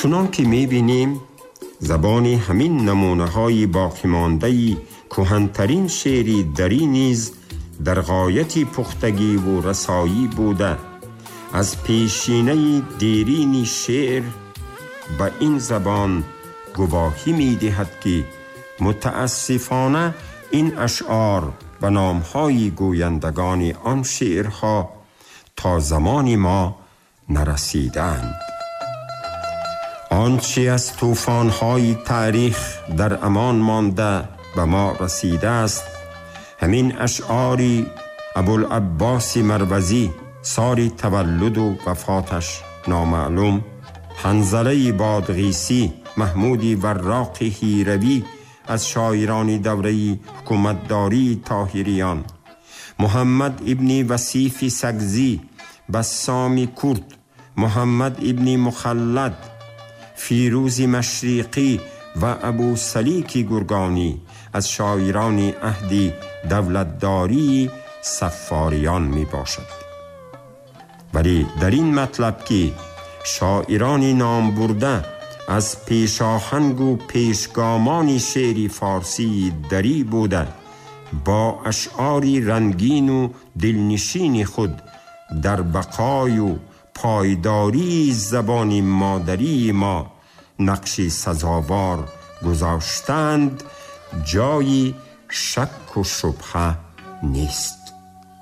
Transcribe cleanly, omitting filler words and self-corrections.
چنان که می‌بینیم زبان همین نمونه‌های باقی مانده‌ای کهن‌ترین شعری دری نیز در غایت پختگی و رسایی بوده. از پیشینه دیرین شعر به این زبان گواهی می‌دهد که متاسفانه این اشعار و نام‌های گویندگان آن شعرها تا زمان ما نرسیدند. آنچه از طوفان‌های تاریخ در امان مانده به ما رسیده است همین اشعاری ابوالعباس مروزی، سال تولد و وفاتش نامعلوم، حنظله بادغیسی، محمود وراق هیروی از شاعران دوره حکومتداری طاهریان، محمد ابن وصیف سگزی، بسام کرد، محمد ابن مخلد، فیروز مشرقی و ابو سلیک گرگانی از شاعران عهد دولتداری صفاریان می باشد. ولی در این مطلب که شاعران نام برده از پیشاهنگ و پیشگامان شعر فارسی دری بوده، با اشعاری رنگین و دلنشین خود در بقای و پایداری زبان مادری ما نقش سزاوار گذاشتند، جای شک و شبهه نیست.